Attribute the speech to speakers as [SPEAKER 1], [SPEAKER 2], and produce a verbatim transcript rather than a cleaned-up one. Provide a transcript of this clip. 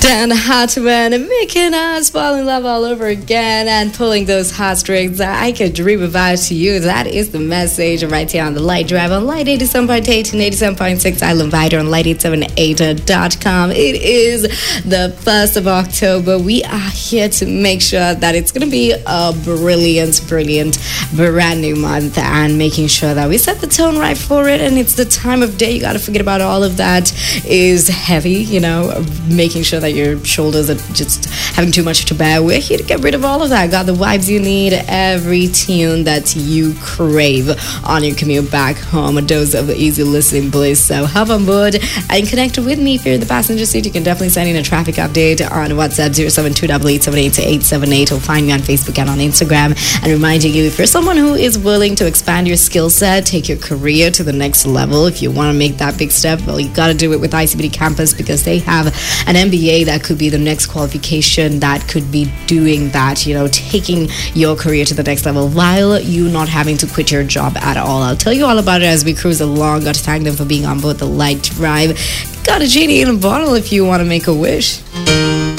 [SPEAKER 1] Dan Hartman making us fall in love all over again and pulling those heartstrings that I could dream about to you. That is the message right here on the Light Drive on Light eighty-seven point eight and eighty-seven point six Island Vider on light eight seven eight dot com. It is the first of October. We are here to make sure that it's going to be a brilliant, brilliant, brand new month and making sure that we set the tone right for it. And it's the time of day you got to forget about all of that is heavy, you know, making sure that your shoulders are just having too much to bear. We're here to get rid of all of that. Got the vibes you need, every tune that you crave on your commute back home, a dose of easy listening bliss. So hop on board and connect with me. If you're in the passenger seat, you can definitely send in a traffic update on WhatsApp zero seven two eight eight seven eight eight seven eight or find me on Facebook and on Instagram. And reminding you, if you're someone who is willing to expand your skill set, take your career to the next level, if you want to make that big step, well, you got to do it with I C B D Campus because they have an M B A that could be the next qualification that could be doing that, you know, taking your career to the next level while you not having to quit your job at all. I'll tell you all about it as we cruise along. Got to thank them for being on board the Light Drive. Got a genie in a bottle if you want to make a wish.